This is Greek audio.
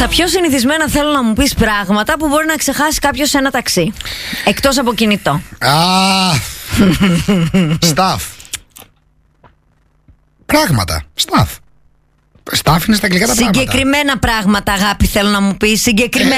Στα πιο συνηθισμένα θέλω να μου πεις πράγματα που μπορεί να ξεχάσει κάποιος σε ένα ταξί. Εκτός από κινητό. Σταφ. Πράγματα. Σταφ είναι στα αγγλικά τα πράγματα. Συγκεκριμένα πράγματα, αγάπη, θέλω να μου πεις. Συγκεκριμένα.